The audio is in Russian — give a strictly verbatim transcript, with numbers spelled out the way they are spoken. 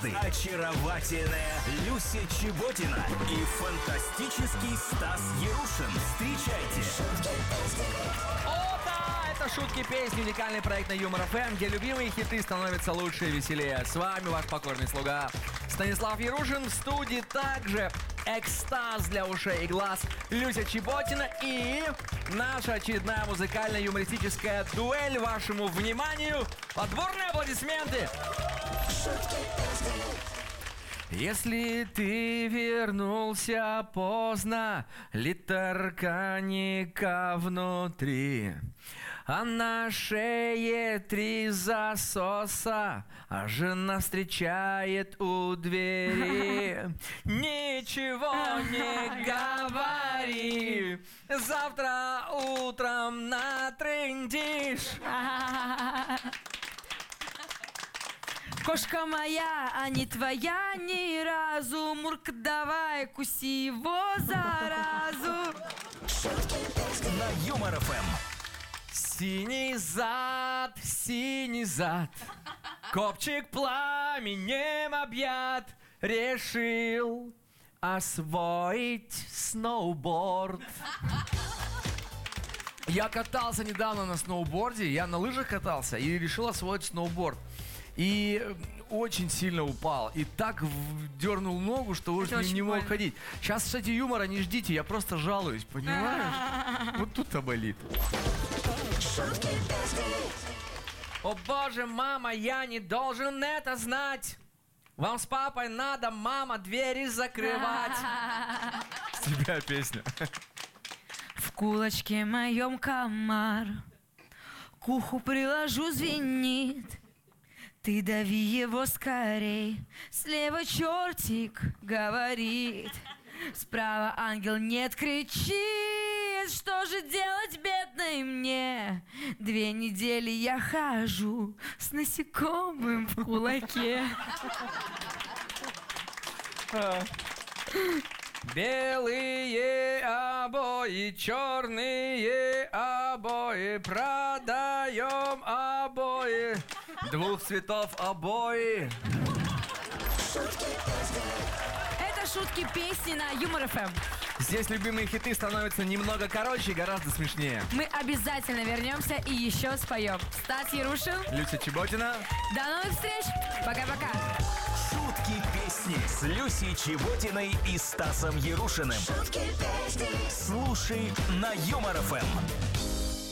звезды, очаровательная Люся Чеботина и фантастический Стас Ярушин. Встречайте! О, да! Это «Шутки песни», уникальный проект на Юмор эф эм, где любимые хиты становятся лучше и веселее. С вами ваш покорный слуга Станислав Ярушин. В студии также экстаз для ушей и глаз Люся Чеботина и наша очередная музыкальная юмористическая дуэль вашему вниманию. Подборные аплодисменты! Если ты вернулся поздно, литр коньяка внутри, а на шее три засоса, а жена встречает у двери. Ничего не говори, завтра утром натрындишь. Кошка моя, а не твоя ни разу. Мурка, давай, куси его заразу. На Юмор эф эм. Синий зад, синий зад, копчик пламенем объят, решил освоить сноуборд. Я катался недавно на сноуборде, я на лыжах катался и решил освоить сноуборд. И очень сильно упал. И так дернул ногу, что уже не, не мог ходить. Сейчас, кстати, юмора не ждите, я просто жалуюсь, понимаешь? Вот тут-то болит. О боже, мама, я не должен это знать. Вам с папой надо, мама, двери закрывать. С тебя песня. В кулачке моем комар, к уху приложу, звенит. Ты дави его скорей, слева чертик говорит, справа ангел нет, кричит. Что же делать, бедной мне? Две недели я хожу с насекомым в кулаке. Белые обои, черные обои, продаем обои, двух цветов обои. Это «Шутки песни» на Юмор эф эм. Здесь любимые хиты становятся немного короче и гораздо смешнее. Мы обязательно вернемся и еще споем. Стас Ярушин, Люся Чеботина. до новых встреч. Пока-пока. Шутки песни с Люсей Чеботиной и Стасом Ярушиным. Слушай на Юмор эф эм.